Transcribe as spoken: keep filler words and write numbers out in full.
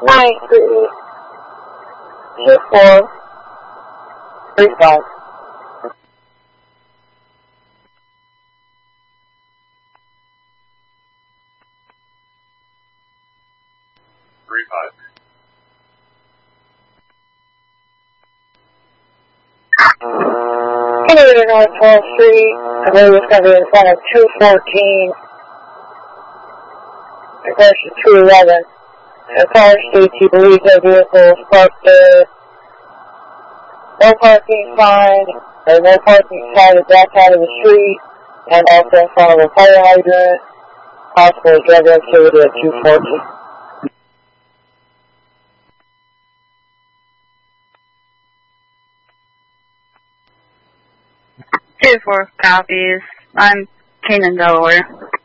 nine three two four three five. Three five. Elevator North twelfth Street. I believe it's going to be in front of two fourteen. Request to two eleven. The car states he believes their vehicle is parked there. No parking sign, or no parking sign at that side of the street, and also in front of a fire hydrant. Possible drug activity at two fourteen. Two four copies. I'm Keenan, Delaware.